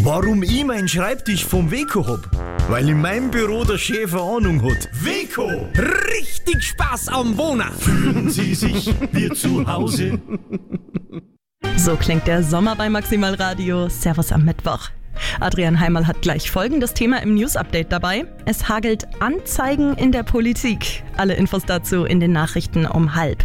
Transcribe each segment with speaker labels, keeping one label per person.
Speaker 1: Warum ich meinen Schreibtisch vom Weco hab? Weil in meinem Büro der Chef eine Ahnung hat. Weco! Richtig Spaß am Wohnen! Fühlen Sie sich wie zu Hause?
Speaker 2: So klingt der Sommer bei Maximal Radio. Servus am Mittwoch. Adrian Heimerl hat gleich folgendes Thema im News-Update dabei. Es hagelt Anzeigen in der Politik. Alle Infos dazu in den Nachrichten um 12:30.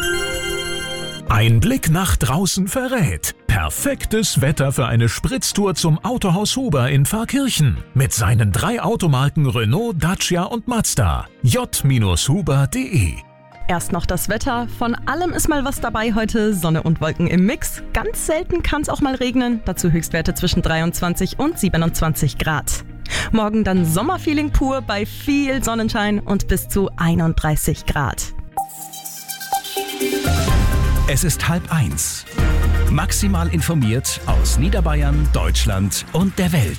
Speaker 3: Ein Blick nach draußen verrät. Perfektes Wetter für eine Spritztour zum Autohaus Huber in Pfarrkirchen. Mit seinen 3 Automarken Renault, Dacia und Mazda. j-huber.de.
Speaker 2: Erst noch das Wetter. Von allem ist mal was dabei heute. Sonne und Wolken im Mix. Ganz selten kann es auch mal regnen. Dazu Höchstwerte zwischen 23 und 27 Grad. Morgen dann Sommerfeeling pur bei viel Sonnenschein und bis zu 31 Grad.
Speaker 4: Es ist 12:30. Maximal informiert aus Niederbayern, Deutschland und der Welt.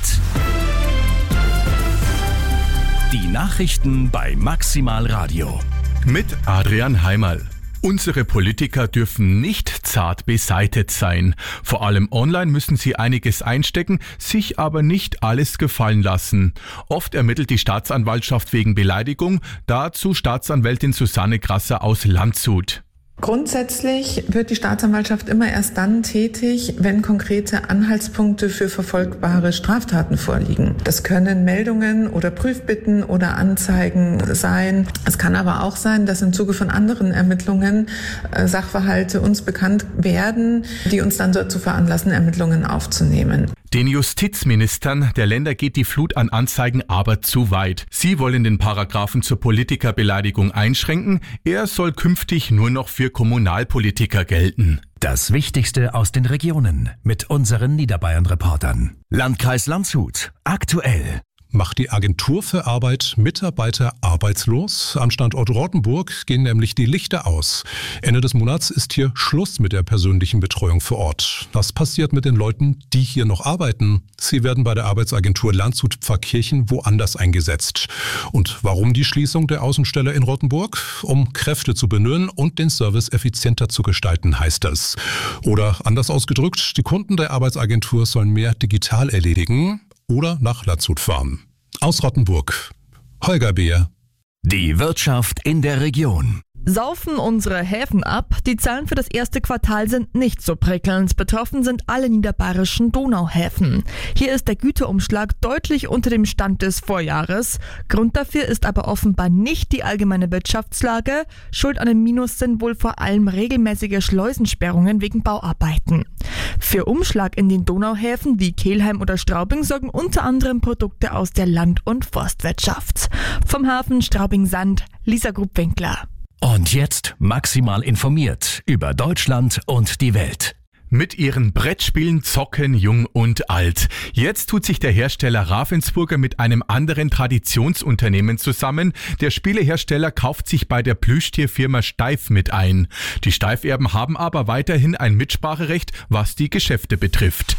Speaker 4: Die Nachrichten bei Maximal Radio.
Speaker 5: Mit Adrian Heimerl. Unsere Politiker dürfen nicht zart beseitet sein. Vor allem online müssen sie einiges einstecken, sich aber nicht alles gefallen lassen. Oft ermittelt die Staatsanwaltschaft wegen Beleidigung, dazu Staatsanwältin Susanne Grasser aus Landshut.
Speaker 6: Grundsätzlich wird die Staatsanwaltschaft immer erst dann tätig, wenn konkrete Anhaltspunkte für verfolgbare Straftaten vorliegen. Das können Meldungen oder Prüfbitten oder Anzeigen sein. Es kann aber auch sein, dass im Zuge von anderen Ermittlungen Sachverhalte uns bekannt werden, die uns dann dazu veranlassen, Ermittlungen aufzunehmen.
Speaker 5: Den Justizministern der Länder geht die Flut an Anzeigen aber zu weit. Sie wollen den Paragraphen zur Politikerbeleidigung einschränken. Er soll künftig nur noch für Kommunalpolitiker gelten.
Speaker 4: Das Wichtigste aus den Regionen mit unseren Niederbayern-Reportern. Landkreis Landshut. Aktuell.
Speaker 7: Macht die Agentur für Arbeit Mitarbeiter arbeitslos? Am Standort Rottenburg gehen nämlich die Lichter aus. Ende des Monats ist hier Schluss mit der persönlichen Betreuung vor Ort. Was passiert mit den Leuten, die hier noch arbeiten? Sie werden bei der Arbeitsagentur Landshut-Pfarrkirchen woanders eingesetzt. Und warum die Schließung der Außenstelle in Rottenburg? Um Kräfte zu bündeln und den Service effizienter zu gestalten, heißt es. Oder anders ausgedrückt, die Kunden der Arbeitsagentur sollen mehr digital erledigen oder nach Landshut fahren. Aus Rottenburg, Holger Beer.
Speaker 4: Die Wirtschaft in der Region.
Speaker 8: Saufen unsere Häfen ab? Die Zahlen für das erste Quartal sind nicht so prickelnd. Betroffen sind alle niederbayerischen Donauhäfen. Hier ist der Güterumschlag deutlich unter dem Stand des Vorjahres. Grund dafür ist aber offenbar nicht die allgemeine Wirtschaftslage. Schuld an dem Minus sind wohl vor allem regelmäßige Schleusensperrungen wegen Bauarbeiten. Für Umschlag in den Donauhäfen wie Kelheim oder Straubing sorgen unter anderem Produkte aus der Land- und Forstwirtschaft. Vom Hafen Straubing-Sand, Lisa Grubwinkler.
Speaker 4: Und jetzt maximal informiert über Deutschland und die Welt.
Speaker 5: Mit ihren Brettspielen zocken jung und alt. Jetzt tut sich der Hersteller Ravensburger mit einem anderen Traditionsunternehmen zusammen. Der Spielehersteller kauft sich bei der Plüschtierfirma Steif mit ein. Die Steiferben haben aber weiterhin ein Mitspracherecht, was die Geschäfte betrifft.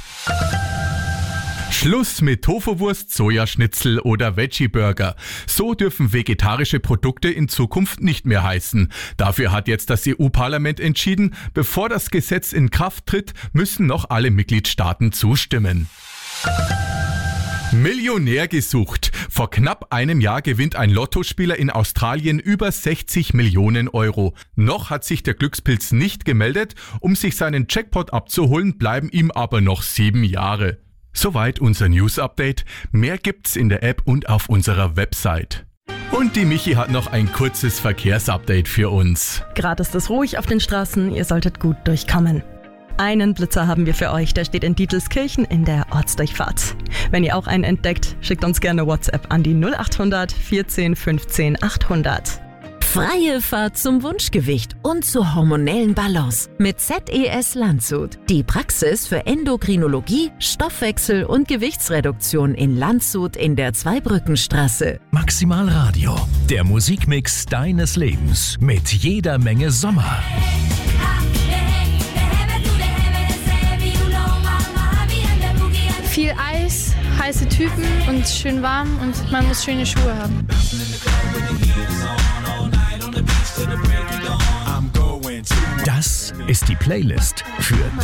Speaker 5: Schluss mit Tofuwurst, Sojaschnitzel oder Veggie-Burger. So dürfen vegetarische Produkte in Zukunft nicht mehr heißen. Dafür hat jetzt das EU-Parlament entschieden, bevor das Gesetz in Kraft tritt, müssen noch alle Mitgliedstaaten zustimmen. Millionär gesucht. Vor knapp einem Jahr gewinnt ein Lottospieler in Australien über 60 Millionen Euro. Noch hat sich der Glückspilz nicht gemeldet. Um sich seinen Jackpot abzuholen, bleiben ihm aber noch 7 Jahre. Soweit unser News-Update. Mehr gibt's in der App und auf unserer Website. Und die Michi hat noch ein kurzes Verkehrsupdate für uns.
Speaker 2: Gerade ist es ruhig auf den Straßen, ihr solltet gut durchkommen. Einen Blitzer haben wir für euch, der steht in Dietelskirchen in der Ortsdurchfahrt. Wenn ihr auch einen entdeckt, schickt uns gerne WhatsApp an die 0800 14 15 800.
Speaker 9: Freie Fahrt zum Wunschgewicht und zur hormonellen Balance mit ZES Landshut. Die Praxis für Endokrinologie, Stoffwechsel und Gewichtsreduktion in Landshut in der Zweibrückenstraße.
Speaker 4: Maximal Radio, der Musikmix deines Lebens mit jeder Menge Sommer.
Speaker 10: Viel Eis, heiße Typen und schön warm und man muss schöne Schuhe haben.
Speaker 4: Das ist die Playlist für